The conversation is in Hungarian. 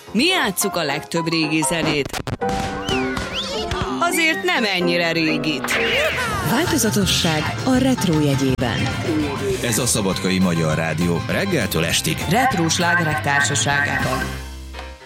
Mi játsszuk a legtöbb régi zenét. Azért nem ennyire régit. Változatosság a retro jegyében. Ez a Szabadkai Magyar Rádió reggeltől estig Retro slágerek társaságában.